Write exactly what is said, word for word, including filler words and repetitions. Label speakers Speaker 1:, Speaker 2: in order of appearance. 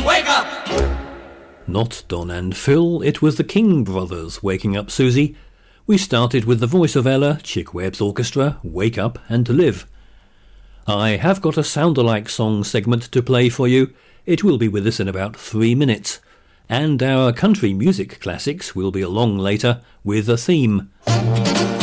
Speaker 1: wake up!
Speaker 2: Not Don and Phil, it was the King brothers waking up Susie. We started with the voice of Ella, Chick Webb's orchestra, Wake Up and Live. I have got a sound-alike song segment to play for you. It will be with us in about three minutes. And our country music classics will be along later with a theme.